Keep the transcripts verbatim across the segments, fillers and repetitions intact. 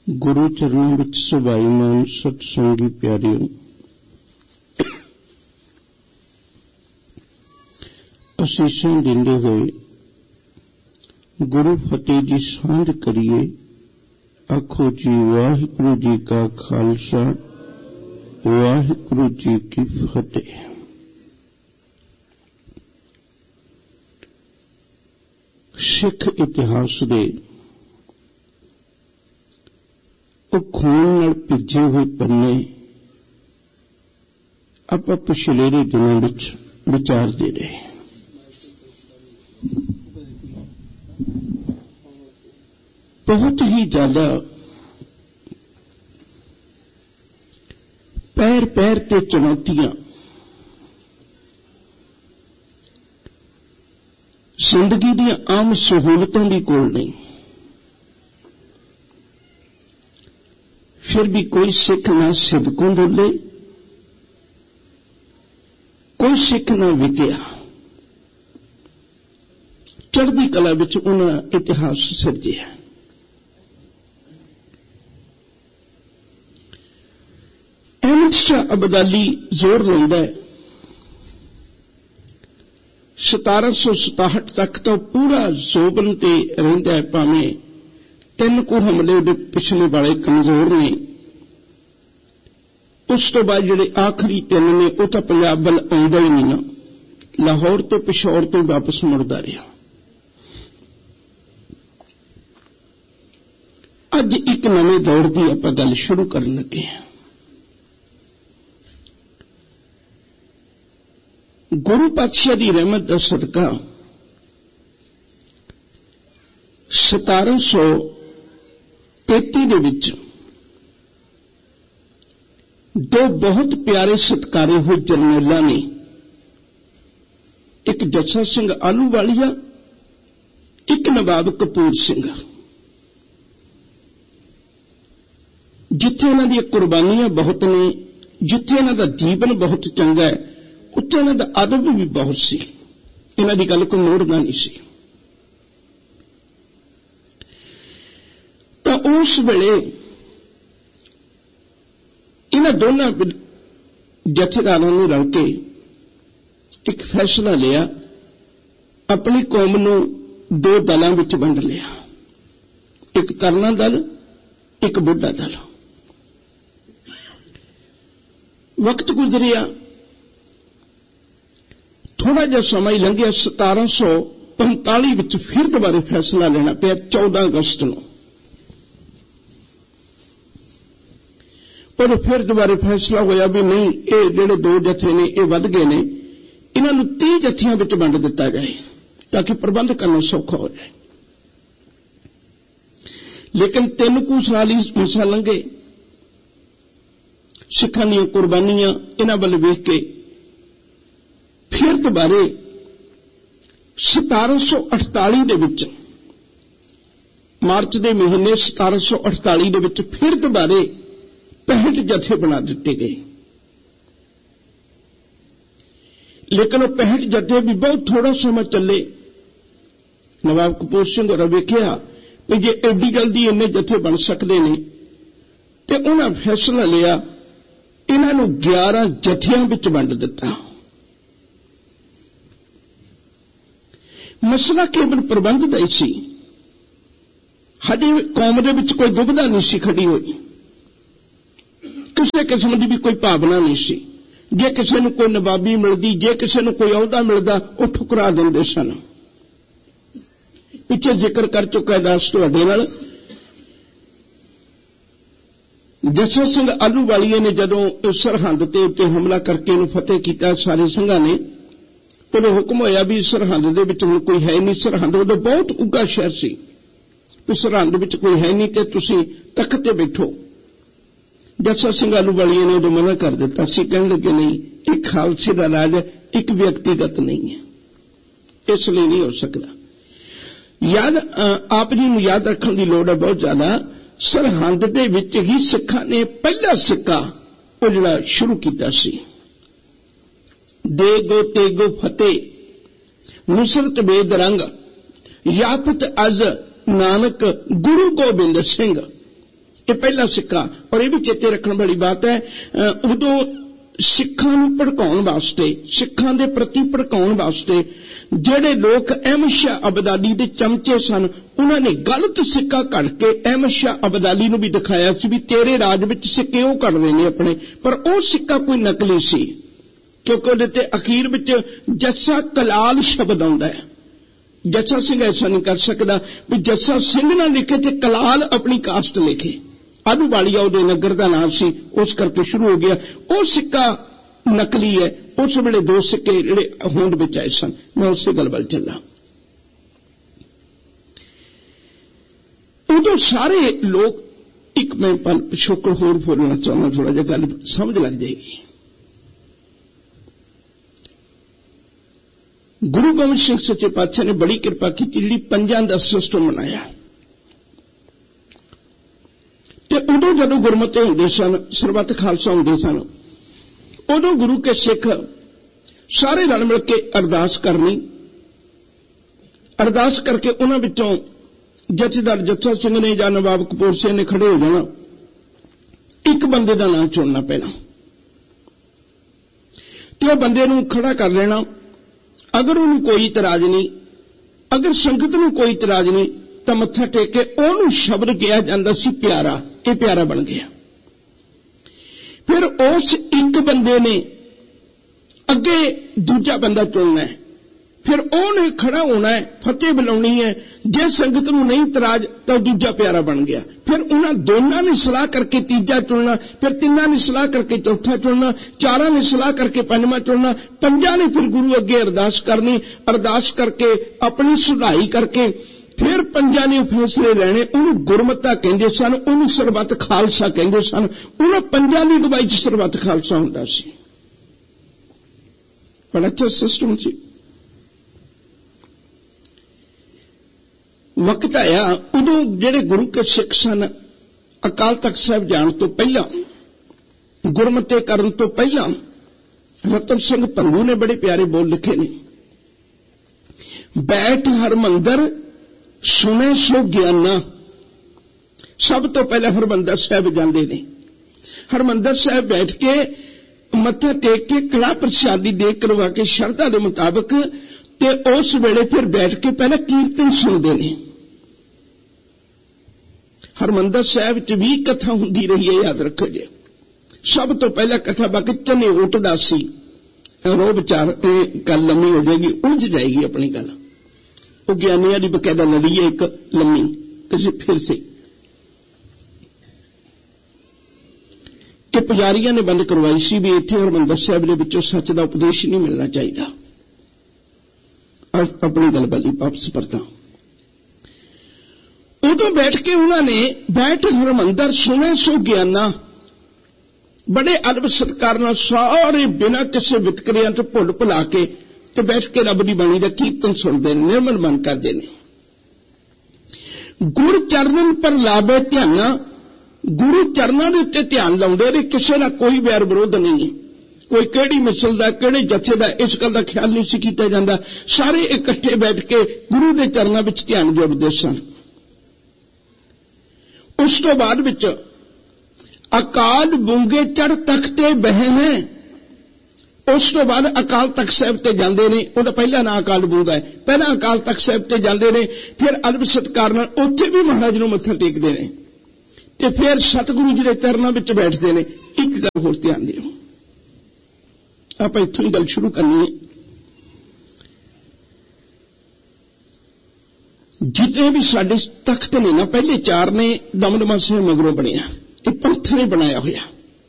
ਗੁਰੂ ਚਰਨਾਂ ਵਿੱਚ ਸੁਭਾਈਮਾਨ ਸਤਸੰਗੀ ਪਿਆਰਿਓ, ਅਸੀਸਾਂ ਦਿੰਦੇ ਹੋਏ ਗੁਰੂ ਫਤਿਹ ਦੀ ਸਾਂਝ ਕਰੀਏ। ਆਖੋ ਜੀ ਵਾਹਿਗੁਰੂ ਜੀ ਕਾ ਖਾਲਸਾ, ਵਾਹਿਗੁਰੂ ਜੀ ਕੀ ਫਤਿਹ। ਸਿੱਖ ਇਤਿਹਾਸ ਦੇ ਉਹ ਖੂਨ ਨਾਲ ਭਿੱਜੇ ਹੋਏ ਪੰਨੇ ਆਪਾਂ ਪਿਛਲੇ ਦਿਨਾਂ ਵਿੱਚ ਵਿਚਾਰਦੇ ਰਹੇ। ਬਹੁਤ ਹੀ ਜ਼ਿਆਦਾ ਪੈਰ ਪੈਰ ਤੇ ਚੁਣੌਤੀਆਂ, ਜ਼ਿੰਦਗੀ ਦੀਆਂ ਆਮ ਸਹੂਲਤਾਂ ਦੀ ਕੋਲ ਨਹੀਂ, ਫਿਰ ਵੀ ਕੋਈ ਸਿੱਖ ਨਾ ਸਿਦਕੋਂ ਡੋਲੇ, ਕੋਈ ਸਿੱਖ ਨਾ ਵਿਕਿਆ। ਚੜ੍ਹਦੀ ਕਲਾ ਵਿੱਚ ਉਹਨਾਂ ਇਤਿਹਾਸ ਸਿਰਜਿਆ। ਅਹਿਮਦ ਸ਼ਾਹ ਅਬਦਾਲੀ ਜ਼ੋਰ ਲਾਉਂਦਾ ਹੈ, ਸਤਾਰਾਂ ਸੌ ਸਤਾਹਠ ਤੱਕ ਤਾਂ ਪੂਰਾ ਜ਼ੋਬਨ ਤੇ ਰਹਿੰਦਾ ਹੈ, ਭਾਵੇਂ ਤਿੰਨ ਕੁ ਹਮਲੇ ਉਹਦੇ ਪਿਛਲੇ ਵਾਲੇ ਕਮਜ਼ੋਰ ਨੇ। ਉਸ ਤੋਂ ਬਾਅਦ ਜਿਹੜੇ ਆਖਰੀ ਤਿੰਨ ਨੇ ਉਹ ਤਾਂ ਪੰਜਾਬ ਵੱਲ ਆਉਂਦਾ ਹੀ ਨਹੀਂ ਨਾ, ਲਾਹੌਰ ਤੋਂ ਪਿਸ਼ੌਰ ਤੋਂ ਵਾਪਸ ਮੁੜਦਾ ਰਿਹਾ। ਅੱਜ ਇੱਕ ਨਵੇਂ ਦੌਰ ਦੀ ਆਪਾਂ ਗੱਲ ਸ਼ੁਰੂ ਕਰਨ ਲੱਗੇ ਹਾਂ। ਗੁਰੂ ਪਾਤਸ਼ਾਹ ਦੀ ਰਹਿਮਤ ਦਾ ਸਦਕਾ ਸਤਾਰਾਂ ਸੌ ਤੇਤੀ ਦੇ ਵਿੱਚ ਦੋ ਬਹੁਤ ਪਿਆਰੇ ਸਤਿਕਾਰੇ ਹੋਏ ਜਰਨੈਲਾਂ ਨੇ, ਇੱਕ ਜੱਸਾ ਸਿੰਘ ਆਹਲੂਵਾਲੀਆ, ਇੱਕ ਨਵਾਬ ਕਪੂਰ ਸਿੰਘ। ਜਿੱਥੇ ਇਹਨਾਂ ਦੀਆਂ ਕੁਰਬਾਨੀਆਂ ਬਹੁਤ ਨੇ, ਜਿੱਥੇ ਇਹਨਾਂ ਦਾ ਜੀਵਨ ਬਹੁਤ ਚੰਗਾ ਹੈ, ਉੱਥੇ ਇਹਨਾਂ ਦਾ ਅਦਬ ਵੀ ਬਹੁਤ ਸੀ। ਇਹਨਾਂ ਦੀ ਗੱਲ ਕੋਈ ਮੋੜਨਾ ਨਹੀਂ ਸੀ। ਤਾਂ ਉਸ ਵੇਲੇ ਇਹਨਾਂ ਦੋਨਾਂ ਜਥੇਦਾਰਾਂ ਨੇ ਰਲ ਕੇ ਇੱਕ ਫੈਸਲਾ ਲਿਆ, ਆਪਣੀ ਕੌਮ ਨੂੰ ਦੋ ਦਲਾਂ ਵਿੱਚ ਵੰਡ ਲਿਆ, ਇੱਕ ਤਰਨਾ ਦਲ, ਇੱਕ ਬੁੱਢਾ ਦਲ। ਵਕਤ ਗੁਜ਼ਰਿਆ, ਥੋੜਾ ਜਿਹਾ ਸਮਾਂ ਹੀ ਲੰਘਿਆ। ਸਤਾਰਾਂ ਸੌ ਪੰਤਾਲੀ ਵਿੱਚ ਫਿਰ ਦੁਬਾਰੇ ਫੈਸਲਾ ਲੈਣਾ ਪਿਆ, ਚੌਦਾਂ ਅਗਸਤ ਨੂੰ। ਪਰ ਫਿਰ ਦੁਬਾਰੇ ਫੈਸਲਾ ਹੋਇਆ ਵੀ ਨਹੀਂ, ਇਹ ਜਿਹੜੇ ਦੋ ਜਥੇ ਨੇ ਇਹ ਵੱਧ ਗਏ ਨੇ, ਇਹਨਾਂ ਨੂੰ ਤੀਹ ਜਥਿਆਂ ਵਿੱਚ ਵੰਡ ਦਿੱਤਾ ਜਾਏ ਤਾਂ ਕਿ ਪ੍ਰਬੰਧ ਕਰਨਾ ਸੌਖਾ ਹੋ ਜਾਏ। ਲੇਕਿਨ ਤਿੰਨ ਕੁ ਸਾਲ ਹੀ ਮਸਾ ਲੰਘੇ। ਸਿੱਖਾਂ ਦੀਆਂ ਕੁਰਬਾਨੀਆਂ ਇਹਨਾਂ ਵੱਲ ਵੇਖ ਕੇ ਫਿਰ ਦੁਬਾਰੇ ਸਤਾਰਾਂ ਸੌ ਅਠਤਾਲੀ ਦੇ ਵਿੱਚ, ਮਾਰਚ ਦੇ ਮਹੀਨੇ ਸਤਾਰਾਂ ਸੌ ਅਠਤਾਲੀ ਦੇ ਵਿੱਚ ਫਿਰ ਦੁਬਾਰੇ ਪੈਂਹਠ ਜਥੇ ਬਣਾ ਦਿੱਤੇ ਗਏ। ਲੇਕਿਨ ਉਹ ਪੈਂਹਠ ਜਥੇ ਵੀ ਬਹੁਤ ਥੋੜਾ ਸਮਾਂ ਚੱਲੇ। ਨਵਾਬ ਕਪੂਰ ਸਿੰਘ ਹੋਰਾਂ ਵੇਖਿਆ ਵੀ ਜੇ ਐਡੀ ਜਲਦੀ ਇੰਨੇ ਜਥੇ ਬਣ ਸਕਦੇ ਨੇ, ਤੇ ਉਹਨਾਂ ਫੈਸਲਾ ਲਿਆ, ਇਹਨਾਂ ਨੂੰ ਗਿਆਰਾਂ ਜਥਿਆਂ ਵਿੱਚ ਵੰਡ ਦਿੱਤਾ। ਮਸਲਾ ਕੇਵਲ ਪ੍ਰਬੰਧ ਦਾ ਹੀ ਸੀ। ਸਾਡੀ ਕੌਮ ਦੇ ਵਿੱਚ ਕੋਈ ਦੁਬਿਧਾ ਨਹੀਂ ਸੀ ਖੜੀ ਹੋਈ, ਕਿਸੇ ਕਿਸਮ ਦੀ ਵੀ ਕੋਈ ਭਾਵਨਾ ਨਹੀਂ ਸੀ। ਜੇ ਕਿਸੇ ਨੂੰ ਕੋਈ ਨਵਾਬੀ ਮਿਲਦੀ, ਜੇ ਕਿਸੇ ਨੂੰ ਕੋਈ ਅਹੁਦਾ ਮਿਲਦਾ, ਉਹ ਠੁਕਰਾ ਦਿੰਦੇ ਸਨ। ਪਿੱਛੇ ਜ਼ਿਕਰ ਕਰ ਚੁੱਕਾ ਦਾਸ ਤੁਹਾਡੇ ਨਾਲ, ਜੱਸਾ ਸਿੰਘ ਆਹਲੂਵਾਲੀਏ ਨੇ ਜਦੋਂ ਸਰਹੰਦ ਤੇ ਉੱਤੇ ਹਮਲਾ ਕਰਕੇ ਇਹਨੂੰ ਫਤਿਹ ਕੀਤਾ, ਸਾਰੇ ਸਿੰਘਾਂ ਨੇ, ਉਦੋਂ ਹੁਕਮ ਹੋਇਆ ਵੀ ਸਰਹੰਦ ਦੇ ਵਿੱਚ ਹੁਣ ਕੋਈ ਹੈ ਨਹੀਂ। ਸਰਹੰਦ ਉਦੋਂ ਬਹੁਤ ਉੱਘਾ ਸ਼ਹਿਰ ਸੀ, ਵੀ ਸਰਹੰਦ ਵਿੱਚ ਕੋਈ ਹੈ ਨਹੀਂ ਤੇ ਤੁਸੀਂ ਤਖਤ ਤੇ ਬੈਠੋ। ਜੱਸਾ ਸਿੰਘ ਆਹਲੂਵਾਲੀਏ ਨੇ ਉਦੋਂ ਮਨਾ ਕਰ ਦਿੱਤਾ ਸੀ, ਕਹਿਣ ਲੱਗੇ ਨਹੀਂ, ਇਹ ਖਾਲਸੇ ਦਾ ਰਾਜ ਇੱਕ ਵਿਅਕਤੀਗਤ ਨਹੀਂ ਹੈ, ਇਸ ਲਈ ਨਹੀਂ ਹੋ ਸਕਦਾ। ਯਾਦ ਆਪ ਜੀ ਨੂੰ ਯਾਦ ਰੱਖਣ ਦੀ ਲੋੜ ਹੈ ਬਹੁਤ ਜ਼ਿਆਦਾ। ਸਰਹੰਦ ਦੇ ਵਿੱਚ ਹੀ ਸਿੱਖਾਂ ਨੇ ਪਹਿਲਾ ਸਿੱਕਾ ਉਹ ਜਿਹੜਾ ਸ਼ੁਰੂ ਕੀਤਾ ਸੀ, ਦੇਗੋ ਤੇਗੋ ਫਤਿਹ ਨੁਸਰਤ ਬੇਦ ਰੰਗ ਯਾਫਤ ਅਜ਼ ਨਾਨਕ ਗੁਰੂ ਗੋਬਿੰਦ ਸਿੰਘ। ये पहला सिक्का। और ये भी चेते रखने वाली बात है, उदों सिखां नूं भड़काउण वास्ते, सिखां दे प्रति भड़काउण वास्ते ਜਿਹੜੇ लोग अहमद शाह अब्दाली दे चमचे सन, उन्हां ने गलत सिक्का कढ़ के अहमद शाह अब्दाली नूं भी दिखाया सी भी तेरे राज विच सिक्के ओह कढ़ रहे ने अपने, पर ओह सिक्का कोई नकली सी, क्योंकि उहदे ते अखीर विच जस्सा कलाल शब्द आउंदा है। जस्सा सिंह ऐसा नहीं कर सकदा भी जस्सा सिंह ना लिखे ते कलाल अपनी कास्ट लिखे। आलूवालिया उहदे नगर दा नाम सी, उस करके शुरू हो गया। ओह सिक्का नकली है। उस वेले दो सिक्के जिहड़े होंद विच आए सन। मैं उसे गल वल चला। उदों सारे लोग, एक मैं पल पिछोकड़ होर बोलना चाहना, थोड़ा जिहा गल समझ लग जाएगी। गुरु गोबिंद सिंह सच्चे पातशाह ने बड़ी कृपा की, जिहड़ी पंजां दा सिस्टम बनाया। ते उदों जदों गुरमते हुंदे सन, सरबत खालसा हुंदे सन, उदों गुरु के सिख सारे रल मिल के अरदास करनी, अरदास करके उन्हां विचों जथेदार जत्था सिंह ने जां नवाब कपूर सिंह ने खड़े हो जाना, एक बंदे दा नाम चुनना पहला, ते उह बंदे नूं खड़ा कर लेना। अगर उन्हें कोई इतराज नहीं, अगर संगत नूं कोई इतराज नहीं, तां मत्था टेक के उहनूं शब्द किया जांदा सी प्यारा। ये प्यारा बन गया। फिर उस एक बंदे ने अगे दूजा बंदा चुनना है, फिर उन्हें खड़ा होना है, फतेह बुलानी है। जे संगत नूं नहीं इतराज तो दूजा प्यारा बन गया। फिर उन्हां दोनों ने सलाह करके तीजा चुनना, फिर तिन्हां ने सलाह करके चौथा चुनना, चारां ने सलाह करके पंजवां चुनना, पंजां ने फिर गुरु अगे अरदास करनी, अरदास करके अपनी सुधाई करके फिर पंजां ने फैसले लेने। उन्हें गुरमता कहंदे सन, उन्हें सरबत खालसा कहंदे सन। उन्हां पंजां दी अगवाई च सरबत खालसा हुंदा सी। बड़ा अच्छा सिस्टम सी। वक्त आया उदों जिहड़े गुरु के सिख सन, अकाल तख्त साहिब जाण तो पहला, गुरमते करन तो पहला, रतन सिंह भंगू ने बड़े प्यारे बोल लिखे ने, बैठ हरमंदर सुने सो ज्ञाना। सब तो पहले हरमंदर साहिब जांदे ने, हरमंदर साहिब बैठ के मत्था टेक के कड़ा प्रसादी दे करवा के शरधा के मुताबिक, ते उस वेले फिर बैठ के पहले कीर्तन सुनते ने। हरमंदर साहिब च भी कथा हुंदी रही है, याद रखो जी। सब तो पहला कथा बाकी चने उठदा सी, रो विचार गल लम्मी हो जाएगी, उलझ जाएगी अपनी गल। वो ज्ञानियां दी बकायदा लड़ी है एक लम्मी, किसी फिर से कि पुजारियों ने बंद करवाई सी भी इत्थे हरमंदर साहिब दे विचों सच दा उपदेश नहीं मिलना चाहिए। अपनी गल बली वापस परता। उदों बैठ के उन्होंने बैठ हरमंदर सुने सो ज्ञाना, बड़े अदब सत्कार नाल सारे बिना किसी वितकरियां तो भुल भुला के ते बैठ के रब दी बाणी दा कीर्तन सुनते हैं, निर्मल मन करते हैं। गुरु चरणन पर लावे ध्याना, गुरु चरणों के उत्ते ध्यान लाउंदे ने, किसी का कोई वैर विरोध नहीं, कोई केड़ी मिसल दा केड़े जथे दा इस गल दा ख्याल नहीं सी कीता जांदा। सारे इकट्ठे बैठ के गुरु के चरणों विच ध्यान जोड़दे सन। उस तो बाद विच अकाल बूंगे चढ़ तख्ते बहे हैं। उस तो बाद अकाल तख्त साहिब ते जांदे ने, उहदा पहला नाम अकाल बूंगा है, पहला अकाल तख्त साहिब ते जांदे ने, फिर अदब सत्कार नाल उत्थे भी महाराज नूं मत्था टेकदे ने, ते फिर सतगुरु जी के चरणों में बैठते हैं। एक गल होर ध्यान दिओ, आप इत्थों ही गल शुरू करनी है। जितने भी साडे तख्त ने ना, पहले चार ने दमदमा साहिब मगरों बनिया, ये पंथ ने बनाया होया।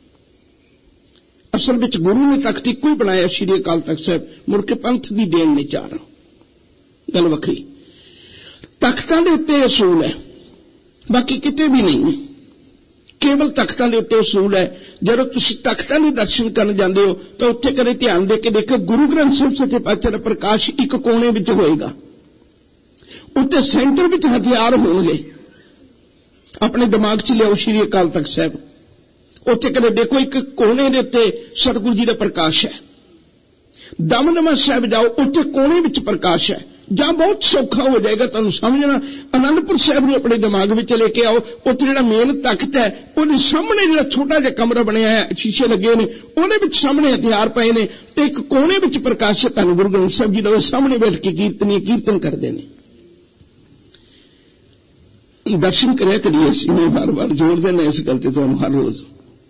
असल विच गुरु ने तख्त इक्को ही बनाया, श्री अकाल तख्त साहिब, मुड़ के पंथ की देन ने चार, गल वखरी। तख्तां दे उत्ते असूल है, बाकी किते भी नहीं, केवल तख्तां दे उत्ते असूल है। जदों तुसीं तख्तां दे दर्शन करन जांदे हो तो उत्थे कदे ध्यान दे के देखो, गुरु ग्रंथ साहिब सच्चे पातशाह दा प्रकाश एक कोने विच होएगा, उत्ते सेंटर विच हथियार होणगे। अपने दिमाग च लियाओ श्री अकाल तख्त साहिब, उत्थे कदे देखो एक कोने दे उत्ते सतगुरु जी दा प्रकाश है। दमदमा साहिब जाओ, उत्थे कोने विच प्रकाश है, ਜਾਂ ਬਹੁਤ ਸੌਖਾ ਹੋ ਜਾਏਗਾ ਤੁਹਾਨੂੰ ਸਮਝਣਾ। ਆਨੰਦਪੁਰ ਸਾਹਿਬ ਨੂੰ ਆਪਣੇ ਦਿਮਾਗ ਵਿੱਚ ਲੈ ਕੇ ਆਓ। ਉੱਥੇ ਜਿਹੜਾ ਮੇਨ ਤਖਤ ਹੈ ਉਹਦੇ ਸਾਹਮਣੇ ਜਿਹੜਾ ਛੋਟਾ ਜਿਹਾ ਕਮਰਾ ਬਣਿਆ ਹੈ, ਸ਼ੀਸ਼ੇ ਲੱਗੇ ਨੇ, ਉਹਦੇ ਵਿੱਚ ਸਾਹਮਣੇ ਹਥਿਆਰ ਪਏ ਨੇ ਤੇ ਇੱਕ ਕੋਨੇ ਵਿੱਚ ਪ੍ਰਕਾਸ਼ਿਤ ਧੰਨ ਗੁਰੂ ਗ੍ਰੰਥ ਸਾਹਿਬ ਜੀ ਦਾ ਸਾਹਮਣੇ ਬੈਠ ਕੇ ਕੀਰਤਨੀ ਕੀਰਤਨ ਕਰਦੇ ਨੇ। ਦਰਸ਼ਨ ਕਰਿਆ ਕਰੀਏ। ਅਸੀਂ ਮੈਂ ਵਾਰ ਵਾਰ ਜ਼ੋਰ ਦੇਣਾ ਇਸ ਗੱਲ ਤੇ ਤੁਹਾਨੂੰ ਹਰ ਰੋਜ਼।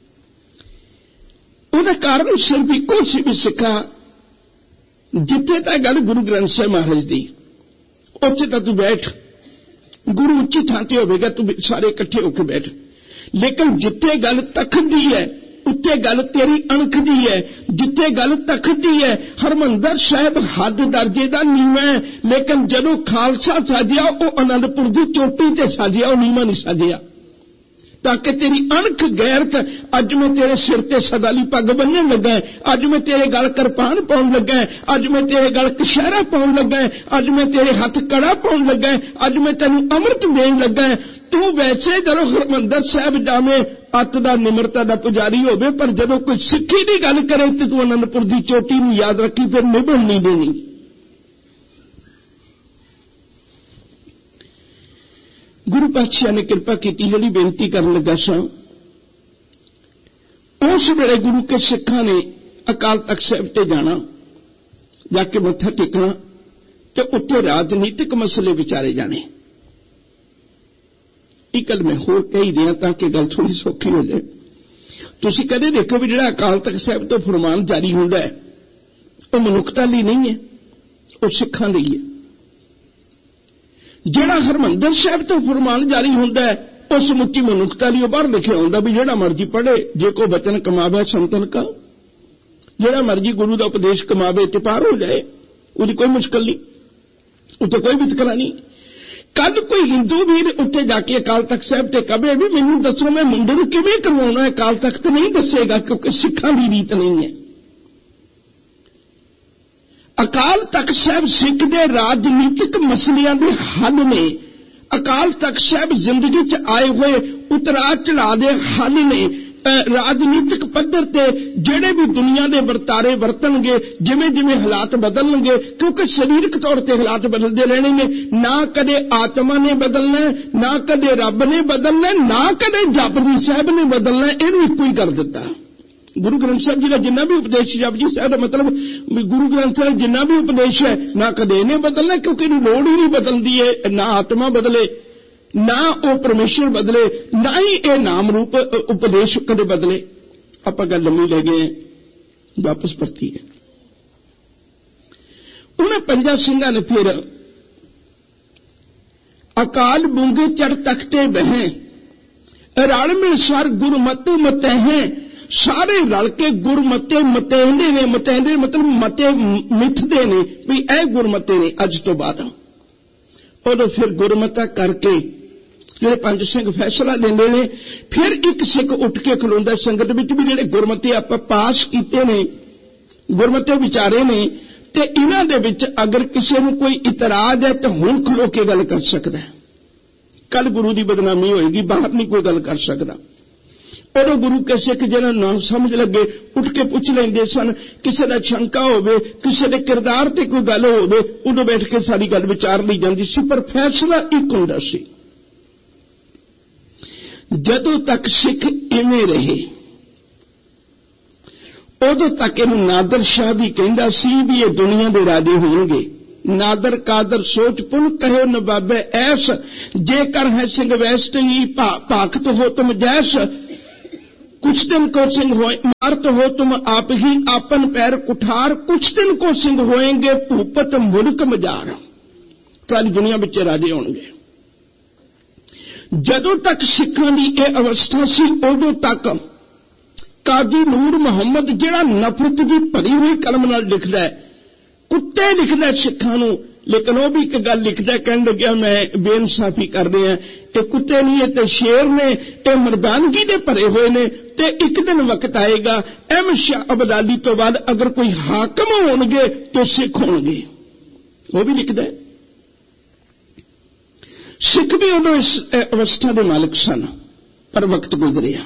ਉਹਦਾ ਕਾਰਨ ਸਿਰਫ ਇੱਕੋ ਸੀ ਵੀ ਸਿੱਖਾ ਜਿੱਥੇ ਤਾਂ ਗੱਲ ਗੁਰੂ ਗ੍ਰੰਥ ਸਾਹਿਬ ਮਹਾਰਾਜ ਦੀ, ਉੱਥੇ ਤਾਂ ਤੂੰ ਬੈਠ, ਗੁਰੂ ਉੱਚੀ ਥਾਂ ਤੇ ਹੋਵੇਗਾ, ਤੂੰ ਸਾਰੇ ਇਕੱਠੇ ਹੋ ਕੇ ਬੈਠ। ਲੇਕਿਨ ਜਿੱਥੇ ਗੱਲ ਤਖਤ ਦੀ ਹੈ ਉੱਤੇ ਗੱਲ ਤੇਰੀ ਅਣਖ ਦੀ ਹੈ। ਜਿੱਥੇ ਗੱਲ ਤਖਤ ਦੀ ਹੈ, ਹਰਮੰਦਰ ਸਾਹਿਬ ਹੱਦ ਦਰਜੇ ਦਾ ਨੀਵਾਂ ਹੈ, ਲੇਕਿਨ ਜਦੋਂ ਖਾਲਸਾ ਸਾਜਿਆ ਉਹ ਆਨੰਦਪੁਰ ਦੀ ਚੋਟੀ ਤੇ ਸਾਜਿਆ, ਉਹ ਨੀਵਾਂ ਨਹੀਂ ਸਾਜਿਆ। ਤਾਂ ਕਿ ਤੇਰੀ ਅਣਖ ਗੈਰਤ, ਅੱਜ ਮੈਂ ਤੇਰੇ ਸਿਰ ਤੇ ਸਦਾ ਲਈ ਪੱਗ ਬੰਨਣ ਲੱਗਾ, ਅੱਜ ਮੈਂ ਤੇਰੇ ਗਲ ਕਿਰਪਾਨ ਪਾਉਣ ਲੱਗਾ, ਅੱਜ ਮੈਂ ਤੇਰੇ ਗਲ ਕਸ਼ਹਿਰਾ ਪਾਉਣ ਲੱਗਾ, ਅੱਜ ਮੈਂ ਤੇਰੇ ਹੱਥ ਕੜਾ ਪਾਉਣ ਲੱਗਾ, ਅੱਜ ਮੈਂ ਤੈਨੂੰ ਅੰਮ੍ਰਿਤ ਦੇਣ ਲੱਗਾ। ਤੂੰ ਵੈਸੇ ਜਦੋਂ ਹਰਮੰਦਰ ਸਾਹਿਬ ਜਾਵੇਂ ਅੱਤ ਦਾ ਨਿਮਰਤਾ ਦਾ ਪੁਜਾਰੀ ਹੋਵੇ, ਪਰ ਜਦੋਂ ਕੋਈ ਸਿੱਖੀ ਦੀ ਗੱਲ ਕਰੇ ਤੇ ਤੂੰ ਆਨੰਦਪੁਰ ਦੀ ਚੋਟੀ ਨੂੰ ਯਾਦ ਰੱਖੀ, ਫਿਰ ਨਿਭਣ ਨਹੀਂ ਦੇਣੀ। ਗੁਰੂ ਪਾਤਸ਼ਾਹ ਨੇ ਕਿਰਪਾ ਕੀਤੀ, ਜਿਹੜੀ ਬੇਨਤੀ ਕਰਨ ਲੱਗਾ ਸਾਂ, ਉਸ ਵੇਲੇ ਗੁਰੂ ਕੇ ਸਿੱਖਾਂ ਨੇ ਅਕਾਲ ਤਖਤ ਸਾਹਿਬ ਤੇ ਜਾਣਾ, ਜਾ ਕੇ ਮੱਥਾ ਟੇਕਣਾ ਤੇ ਉੱਥੇ ਰਾਜਨੀਤਿਕ ਮਸਲੇ ਵਿਚਾਰੇ ਜਾਣੇ। ਇਹ ਗੱਲ ਮੈਂ ਹੋਰ ਕਹੀ ਰਿਹਾ ਤਾਂ ਕਿ ਗੱਲ ਥੋੜੀ ਸੌਖੀ ਹੋ ਜਾਏ। ਤੁਸੀਂ ਕਦੇ ਦੇਖੋ ਵੀ ਜਿਹੜਾ ਅਕਾਲ ਤਖਤ ਸਾਹਿਬ ਤੋਂ ਫਰਮਾਨ ਜਾਰੀ ਹੁੰਦਾ ਹੈ ਉਹ ਮਨੁੱਖਤਾ ਲਈ ਨਹੀਂ ਹੈ, ਉਹ ਸਿੱਖਾਂ ਲਈ ਹੈ। ਜਿਹੜਾ ਹਰਮੰਦਰ ਸਾਹਿਬ ਤੋਂ ਫਰਮਾਨ ਜਾਰੀ ਹੁੰਦਾ ਹੈ ਉਹ ਸਮੁੱਚੀ ਮਨੁੱਖਤਾ ਲਈ। ਉਹ ਬਾਹਰ ਲਿਖਿਆ ਹੁੰਦਾ ਵੀ ਜਿਹੜਾ ਮਰਜੀ ਪੜ੍ਹੇ, ਜੇ ਕੋ ਬਚਨ ਕਮਾਵੇ ਸੰਤਨ ਕਾ, ਜਿਹੜਾ ਮਰਜੀ ਗੁਰੂ ਦਾ ਉਪਦੇਸ਼ ਕਮਾਵੇ ਤੇ ਪਾਰ ਹੋ ਜਾਏ, ਉਹਦੀ ਕੋਈ ਮੁਸ਼ਕਲ ਨਹੀਂ, ਉੱਥੇ ਕੋਈ ਵਿਤਕਰਾ ਨਹੀਂ। ਕੱਲ ਕੋਈ ਹਿੰਦੂ ਵੀਰ ਉੱਥੇ ਜਾ ਕੇ ਅਕਾਲ ਤਖਤ ਸਾਹਿਬ ਤੇ ਕਹੇ ਵੀ ਮੈਨੂੰ ਦੱਸੋ ਮੈਂ ਮੁੰਡੇ ਨੂੰ ਕਿਵੇਂ ਕਰਵਾਉਣਾ ਹੈ, ਅਕਾਲ ਤਖਤ ਨਹੀਂ ਦੱਸੇਗਾ, ਕਿਉਂਕਿ ਸਿੱਖਾਂ ਦੀ ਰੀਤ ਨਹੀਂ ਹੈ। ਅਕਾਲ ਤਖਤ ਸਾਹਿਬ ਸਿੱਖ ਦੇ ਰਾਜਨੀਤਿਕ ਮਸਲਿਆਂ ਦੇ ਹੱਲ ਨੇ। ਅਕਾਲ ਤਖਤ ਸਾਹਿਬ ਜ਼ਿੰਦਗੀ 'ਚ ਆਏ ਹੋਏ ਉਤਰਾਅ ਚੜਾਅ ਦੇ ਹੱਲ ਨੇ। ਰਾਜਨੀਤਿਕ ਪੱਧਰ ਤੇ ਜਿਹੜੇ ਵੀ ਦੁਨੀਆ ਦੇ ਵਰਤਾਰੇ ਵਰਤਣਗੇ, ਜਿਵੇਂ ਜਿਵੇਂ ਹਾਲਾਤ ਬਦਲਣਗੇ, ਕਿਉਂਕਿ ਸਰੀਰਕ ਤੌਰ ਤੇ ਹਾਲਾਤ ਬਦਲਦੇ ਰਹਿਣੇ ਨੇ। ਨਾ ਕਦੇ ਆਤਮਾ ਨੇ ਬਦਲਣਾ, ਨਾ ਕਦੇ ਰੱਬ ਨੇ ਬਦਲਣਾ, ਨਾ ਕਦੇ ਜਪਜੀ ਸਾਹਿਬ ਨੇ ਬਦਲਣਾ, ਇਹਨੂੰ ਇੱਕੋ ਹੀ ਕਰ ਦਿੱਤਾ। ਗੁਰੂ ਗ੍ਰੰਥ ਸਾਹਿਬ ਜੀ ਦਾ ਜਿੰਨਾ ਵੀ ਉਪਦੇਸ਼, ਜਪਜੀ ਸਾਹਿਬ ਦਾ ਮਤਲਬ ਗੁਰੂ ਗ੍ਰੰਥ ਸਾਹਿਬ ਜਿੰਨਾ ਵੀ ਉਪਦੇਸ਼ ਹੈ, ਨਾ ਕਦੇ ਇਹਨੇ ਬਦਲਣਾ, ਕਿਉਂਕਿ ਇਹਨੂੰ ਲੋੜ ਹੀ ਨਹੀਂ ਬਦਲਦੀ ਹੈ। ਨਾ ਆਤਮਾ ਬਦਲੇ, ਨਾ ਉਹ ਪਰਮੇਸ਼ਰ ਬਦਲੇ, ਨਾ ਹੀ ਇਹ ਨਾਮ ਰੂਪ ਉਪਦੇਸ਼ ਕਦੇ ਬਦਲੇ। ਆਪਾਂ ਗੱਲ ਲੰਮੀ ਲੈ ਗਏ, ਵਾਪਸ ਪਰਤੀ ਹੈ। ਉਹਨਾਂ ਪੰਜਾਂ ਸਿੰਘਾਂ ਨੇ ਫਿਰ ਅਕਾਲ ਬੂੰਗੇ ਚੜ ਤਖਤੇ ਬਹਿ, ਰਲ ਮਿਲ ਸਰ ਗੁਰਮਤਿ ਮਤਹਿ, ਸਾਰੇ ਰਲ ਕੇ ਗੁਰਮਤੇ ਮਤਹਿੰਦੇ ਨੇ। ਮਤਹਿੰਦੇ ਮਤਲਬ ਮਤੇ ਮਿੱਥਦੇ ਨੇ ਵੀ ਇਹ ਗੁਰਮਤੇ ਨੇ ਅੱਜ ਤੋਂ ਬਾਅਦ। ਉਦੋਂ ਫਿਰ ਗੁਰਮਤਾ ਕਰਕੇ ਜਿਹੜੇ ਪੰਜ ਸਿੰਘ ਫੈਸਲਾ ਲੈਂਦੇ ਨੇ। ਫਿਰ ਇੱਕ ਸਿੱਖ ਉੱਠ ਕੇ ਖਲੋਂਦਾ ਸੰਗਤ ਵਿੱਚ ਵੀ ਜਿਹੜੇ ਗੁਰਮਤੇ ਆਪਾਂ ਪਾਸ ਕੀਤੇ ਨੇ, ਗੁਰਮਤੇ ਵਿਚਾਰੇ ਨੇ, ਤੇ ਇਹਨਾਂ ਦੇ ਵਿੱਚ ਅਗਰ ਕਿਸੇ ਨੂੰ ਕੋਈ ਇਤਰਾਜ਼ ਹੈ ਤਾਂ ਹੁਣ ਖਲੋ ਕੇ ਗੱਲ ਕਰ ਸਕਦਾ ਹੈ। ਕੱਲ ਗੁਰੂ ਦੀ ਬਦਨਾਮੀ ਹੋਏਗੀ, ਬਾਹਰ ਨਹੀਂ ਕੋਈ ਗੱਲ ਕਰ ਸਕਦਾ। ਉਦੋਂ ਗੁਰੂ ਕੇ ਸਿੱਖ ਜਿਹਨਾਂ ਨੂੰ ਨਾ ਸਮਝ ਲੱਗੇ ਉੱਠ ਕੇ ਪੁੱਛ ਲੈਂਦੇ ਸਨ। ਕਿਸੇ ਦਾ ਸ਼ੰਕਾ ਹੋਵੇ, ਕਿਸੇ ਦੇ ਕਿਰਦਾਰ ਤੇ ਕੋਈ ਗੱਲ ਹੋਵੇ, ਉਦੋਂ ਬੈਠ ਕੇ ਸਾਰੀ ਗੱਲ ਵਿਚਾਰ ਲਈ ਜਾਂਦੀ ਸੀ। ਪਰ ਫੈਸਲਾ ਇੱਕ ਹੁੰਦਾ ਸੀ। ਜਦੋਂ ਤੱਕ ਸਿੱਖ ਇਵੇਂ ਰਹੇ ਉਦੋਂ ਤੱਕ ਇਹਨੂੰ ਨਾਦਰ ਸ਼ਾਹ ਵੀ ਕਹਿੰਦਾ ਸੀ ਵੀ ਇਹ ਦੁਨੀਆ ਦੇ ਰਾਜੇ ਹੋਣਗੇ। ਨਾਦਰ ਕਾਦਰ ਸੋਚ ਪੁਨ ਕਹਿਓ ਨਵਾਬੇ ਐਸ, ਜੇਕਰ ਹੈ ਸਿੰਘ ਵੈਸਟ ਹੀ ਭਾਖਤ ਹੋ ਤੁਮ ਜੈਸ, कुछ दिन को सिंह हो मारत हो तुम आप ही आपन पैर कुठार, कुछ दिन को सिंह होएंगे भूपत मुल्क मजार। सारी दुनिया विच राजे होणगे। जदों तक सिखां दी इह अवस्था सी उदों तक काजी नूर मुहम्मद जिहड़ा नफरत दी भरी हुई कलम नाल लिखदा है, कुत्ते लिखदा सिखां नूं, लेकिन वह भी एक गल लिखता है, कहने लग्या मैं बेइंसाफी कर रहा, ये कुत्ते नहीं, ये शेर ने, ये मर्दानगी दे भरे हुए ने, ते एक दिन वक्त आएगा एम शाह अब्दाली तो बाद अगर कोई हाकम होणगे तो सिख होणगे। वो भी लिखता है। सिख भी उदों इस अवस्था के मालिक सन, पर वक्त गुजरिया।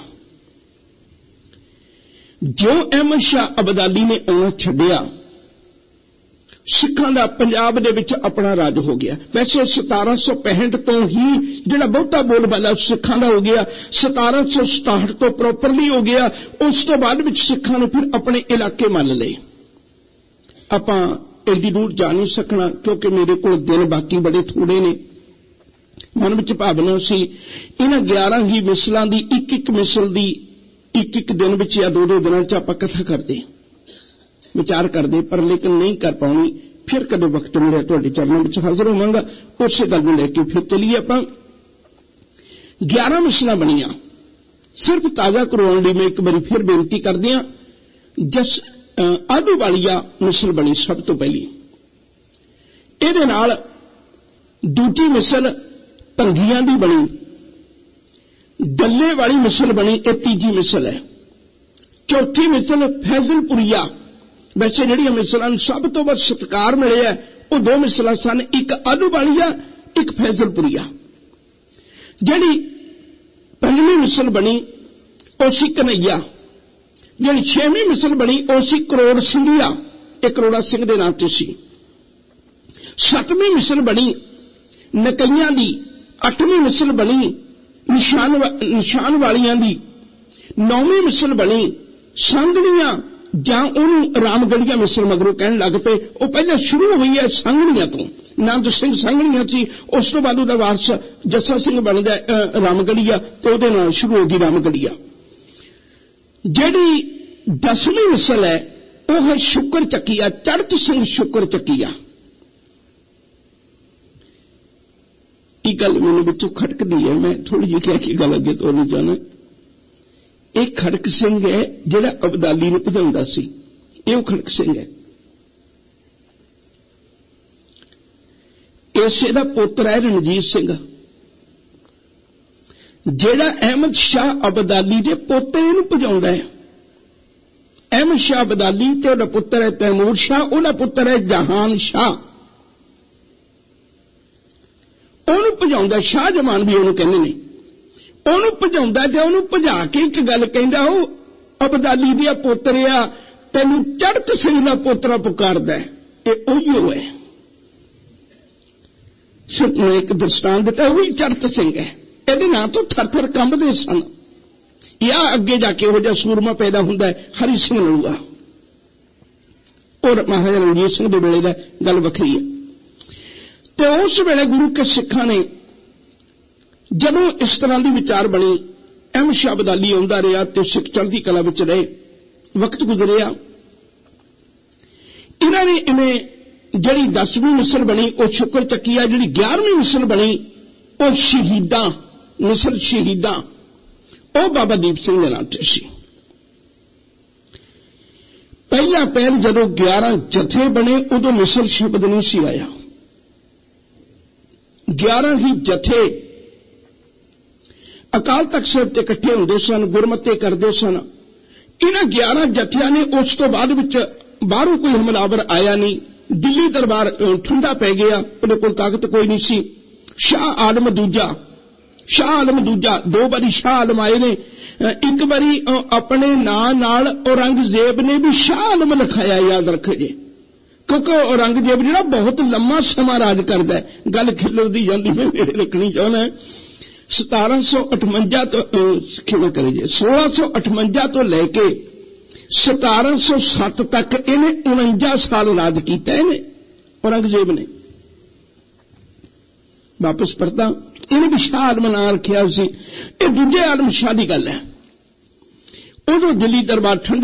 जो एम शाह अब्दाली ने आना छड्डिया, सिखां दा पंजाब दे विच अपना राज हो गया। वैसे सतारा सौ पैंठ तो ही जिहड़ा बहुता बोलबाला सिखां दा हो गया, सतारा सौ सताहठ तो प्रॉपरली हो गया। उस तो बाद विच सिखां ने फिर अपने इलाके मान लए। आपां एडी दूर जा नहीं सकना क्योंकि मेरे कोल दिन बाकी बड़े थोड़े ने। मन विच भावना सी इन्हां ग्यारह ही मिसलां दी एक एक मिसल दी एक एक दिन विच या दो दो दिनां च आपां कथा करदे, विचार करदे, पर लेकिन नहीं कर पाउणी। फिर कदे वक्त मिले तुहाडे चरणों विच हाज़र होवांगा, उस गल नूं लैके फिर चलीए। आपां ग्यारह मिसलां बणीआं, सिर्फ ताज़ा करवाउण लई मैं एक बारी फिर बेनती करदिआं। जस आलू वालिया मिसल बनी सब तो पहली, इहदे नाल दूजी मिसल भंगियां दी बनी, डल्ले वाली मिसल बनी, यह तीजी मिसल है। चौथी मिसल फैजलपुरिया। वैसे जिहड़ियां मिसलां सब तो वध सत्कार मिले है वो दो मिसलां सन, एक आलू वालिया एक फैजलपुरिया। जिहड़ी पंजवीं मिसल बनी वो सी कन्हैया। जिहड़ी छेवीं मिसल बनी वो सी करोड़ सिंघिया, एक करोड़ा सिंह दे नाम ते सी। सतवीं मिसल बनी नकइयां दी। अठवीं मिसल बनी निशान निशान वालियां दी। नौवीं मिसल बनी सांगणियां जां उहनूं रामगढ़िया मिसल मगरों कहण लग पे। वो पहले शुरू हुई है सांगणियां तो, नंद सिंह सांगणियां सी, उस तो बाद उहदा वारस जस्सा सिंह बनदा रामगढ़िया, तो उहदे नाल शुरू हो गई रामगढ़िया। जिहड़ी दसवीं मिसल है वह है शुक्र चक्किया, चढ़त सिंह शुक्र चक्किया। ये गल मैनूं विचों खटकदी है, मैं थोड़ी जी कह के गल अगे तोड़नी चाहना। एक खड़क सिंह है जिहड़ा अबदाली नूं भजाउंदा सी, ये वो खड़क सिंह है। इस दा पुत्र है रणजीत सिंह, जिहड़ा अहमद शाह अबदाली दे पोते नूं भजाउंदा है। अहमद शाह अबदाली ते उहदा पुत्र है तैमूर शाह, उहदा पुत्र है जहान शाह। ਉਹਨੂੰ ਭਜਾਉਂਦਾ, ਸ਼ਾਹ ਜਮਾਨ ਵੀ ਉਹਨੂੰ ਕਹਿੰਦੇ ਨੇ। ਉਹਨੂੰ ਭਜਾਉਂਦਾ ਤੇ ਉਹਨੂੰ ਭਜਾ ਕੇ ਇੱਕ ਗੱਲ ਕਹਿੰਦਾ, ਉਹ ਅਬਦਾਲੀ ਦੀ ਪੁੱਤਰ ਆ, ਤੈਨੂੰ ਚੜਤ ਸਿੰਘ ਦਾ ਪੋਤਰਾ ਪੁਕਾਰਦਾ ਹੈ। ਇਹ ਉਹੀਓ ਹੈ। ਸਿਰਫ ਮੈਂ ਇੱਕ ਦ੍ਰਿਸ਼ਟਾਂਤ ਦਿੱਤਾ, ਉਹ ਵੀ ਚੜਤ ਸਿੰਘ ਹੈ। ਇਹਦੇ ਨਾਂ ਤੋਂ ਥਰ ਥਰ ਕੰਬਦੇ ਸਨ। ਜਾਂ ਅੱਗੇ ਜਾ ਕੇ ਉਹ ਜਿਹਾ ਸੂਰਮਾ ਪੈਦਾ ਹੁੰਦਾ ਹੈ ਹਰੀ ਸਿੰਘ ਨਲੂਆ, ਔਰ ਮਹਾਰਾਜਾ ਰਣਜੀਤ ਸਿੰਘ ਦੇ ਵੇਲੇ ਦਾ ਗੱਲ ਵੱਖਰੀ ਹੈ। तो उस वेले गुरु के सिखा ने जदों इस तरह की विचार बनी, अहमद शाह अबदाली आउंदा रहा ते सिख चढ़दी कला विच रहे, वक्त गुजरिया। इन्हां ने इवें जिहड़ी दसवीं मिसल बनी वो शुक्र चक्किया, जिहड़ी ग्यारहवीं मिसल बनी वो शहीदां मिसल शहीदां, वो बाबा दीप सिंह दे नाम ते सी। पहला पैर जदों ग्यारह जथे बने उदों मिसल शब्द नहीं सी आया। ग्यारह ही जथे अकाल तख्त साहिब ते इकट्ठे हुंदे सन, गुरमते करदे सन। इन्हां ग्यारह जथियां ने उस तो बाद विच बाहरों कोई हमलावर आया नहीं। दिल्ली दरबार ठंडा पै गया, उहदे कोल ताकत कोई नहीं सी। शाह आलम दूजा, शाह आलम दूजा दो बारी शाह आलम आए ने। एक बारी अपने नां नाल औरंगजेब ने भी शाह आलम लिखाया, याद रखो जी, क्योंकि औरंगजेब जिहड़ा बहुत लंबा समा राज करदा है। गल खिलरदी जांदी मैं नेड़े रखनी चाहना। सतारा सौ अठवंजा तो क्षमा करे जी सोलह सौ अठवंजा तो लैके सतारा सौ सत्त तक इन्हें उनंजा साल राज किया इन्हें औरंगजेब ने। वापस परता इन्हें भी शाह आलम नां रखिया सी। ये दूजे आलम शाह की गल है। उदों दिल्ली दरबार ठंडा